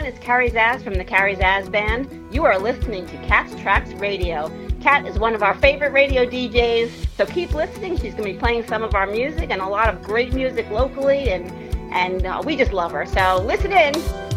It's Carrie Zaz from the Carrie Zaz Band. You are listening to Cat's Tracks Radio. Cat is one of our favorite radio DJs, so keep listening. She's going to be playing some of our music and a lot of great music locally, and we just love her. So listen in.